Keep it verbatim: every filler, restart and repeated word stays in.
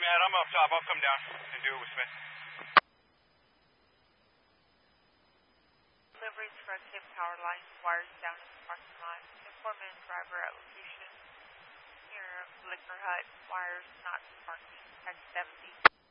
Matt. I'm up top. I'll come down and do it with Smith. Deliveries for Cape Power Line, wires down in the parking lot. Informant driver at location near Liquor Hut, wires not parking, text seventy.